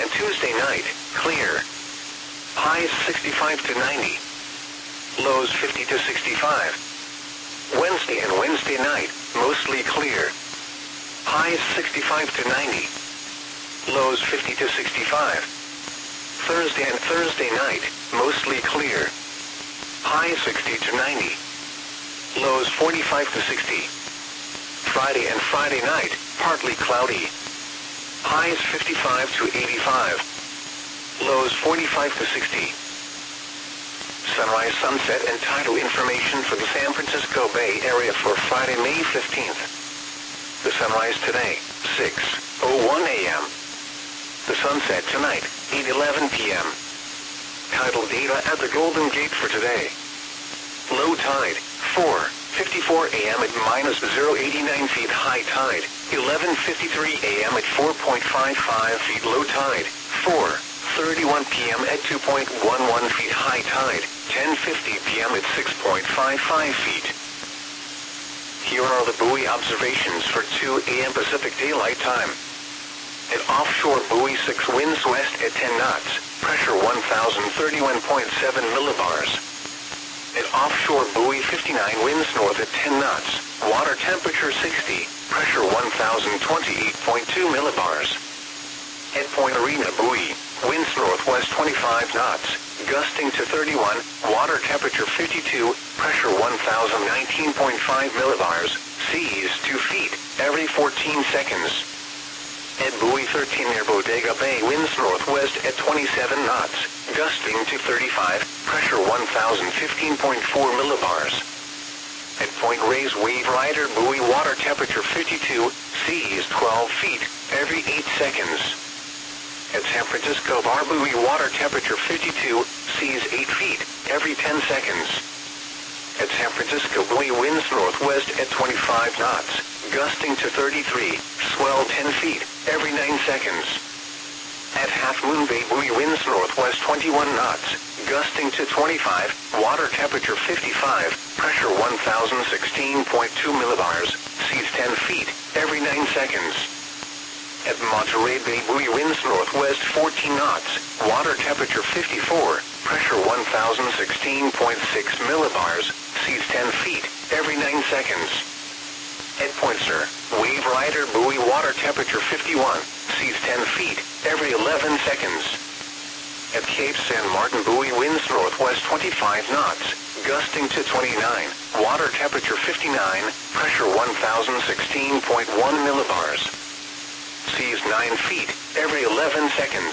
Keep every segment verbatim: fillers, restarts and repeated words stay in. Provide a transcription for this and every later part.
and Tuesday night, clear. Highs sixty-five to ninety. Lows fifty to sixty-five. Wednesday and Wednesday night, mostly clear. Highs sixty-five to ninety. Lows fifty to sixty-five. Thursday and Thursday night, mostly clear. Highs sixty to ninety. Lows forty-five to sixty. Friday and Friday night, partly cloudy. Highs fifty-five to eighty-five. Lows forty-five to sixty. Sunrise, sunset, and tidal information for the San Francisco Bay Area for Friday, May fifteenth. The sunrise today, six oh one a m The sunset tonight, eight eleven p m Tidal data at the Golden Gate for today. Low tide, four fifty-four a m at minus zero point eight nine feet. High tide, eleven fifty-three a m at four point five five feet. Low tide, four thirty-one p m at two point one one feet. High tide, ten fifty p m at six point five five feet. Here are the buoy observations for two a m Pacific Daylight Time. At offshore buoy six, winds west at ten knots, pressure one thousand thirty-one point seven millibars. At offshore buoy fifty-nine, winds north at ten knots, water temperature sixty, pressure one thousand twenty-eight point two millibars. At Point Arena buoy, winds northwest twenty-five knots, gusting to thirty-one, water temperature fifty-two, pressure one thousand nineteen point five millibars, seas two feet, every fourteen seconds. At buoy thirteen near Bodega Bay, winds northwest at twenty-seven knots, gusting to thirty-five, pressure one thousand fifteen point four millibars. At Point Reyes Wave Rider buoy, water temperature fifty-two, seas twelve feet, every eight seconds. At San Francisco Bar buoy, water temperature fifty-two, seas eight feet, every ten seconds. At San Francisco buoy, winds northwest at twenty-five knots, gusting to thirty-three, swell ten feet, every nine seconds. At Half Moon Bay buoy, winds northwest twenty-one knots, gusting to twenty-five, water temperature fifty-five, pressure one thousand sixteen point two millibars, seas ten feet, every nine seconds. At Monterey Bay buoy, winds northwest fourteen knots, water temperature fifty-four, pressure one thousand sixteen point six millibars, seas ten feet, every nine seconds. At Point Sur, Wave Rider buoy, water temperature fifty-one, seas ten feet, every eleven seconds. At Cape San Martin buoy, winds northwest twenty-five knots, gusting to twenty-nine, water temperature fifty-nine, pressure one thousand sixteen point one millibars. Seas nine feet, every eleven seconds.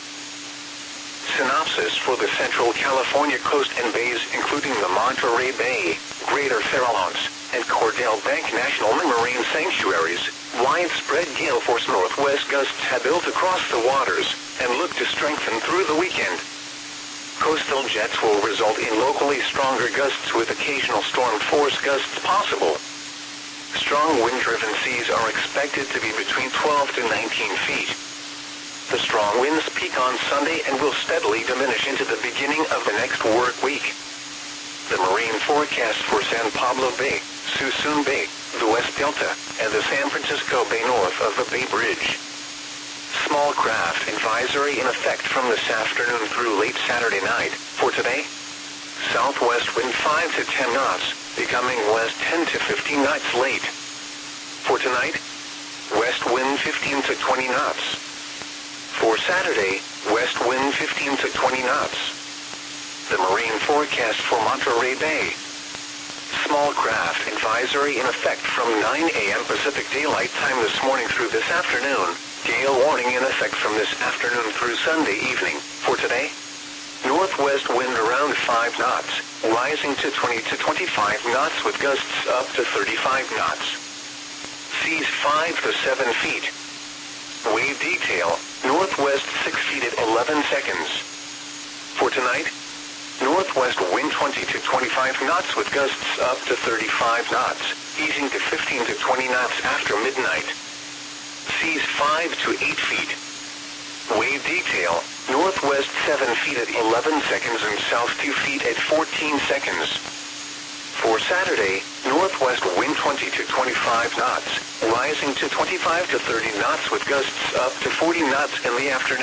Synopsis for the Central California coast and bays, including the Monterey Bay, Greater Farallones, and Cordell Bank National Marine Sanctuaries. Widespread gale force northwest gusts have built across the waters and look to strengthen through the weekend. Coastal jets will result in locally stronger gusts with occasional storm force gusts possible. Strong wind-driven seas are expected to be between twelve to nineteen feet. The strong winds peak on Sunday and will steadily diminish into the beginning of the next work week. The marine forecast for San Pablo Bay, Suisun Bay, the West Delta, and the San Francisco Bay north of the Bay Bridge. Small craft advisory in effect from this afternoon through late Saturday night. For today, southwest wind five to ten knots, becoming west ten to fifteen knots late. For tonight, west wind fifteen to twenty knots. For Saturday, west wind fifteen to twenty knots. The marine forecast for Monterey Bay. Small craft advisory in effect from nine a m Pacific Daylight Time this morning through this afternoon. Gale warning in effect from this afternoon through Sunday evening. For today, northwest wind around five knots, rising to twenty to twenty-five knots with gusts up to thirty-five knots. Seas five to seven feet. Wave detail, northwest six feet at eleven seconds. For tonight, northwest wind twenty to twenty-five knots with gusts up to thirty-five knots, easing to fifteen to twenty knots after midnight. Seas five to eight feet. Wave detail, northwest seven feet at eleven seconds and south two feet at fourteen seconds. For Saturday, northwest wind twenty to twenty-five knots, rising to twenty-five to thirty knots with gusts up to forty knots in the afternoon.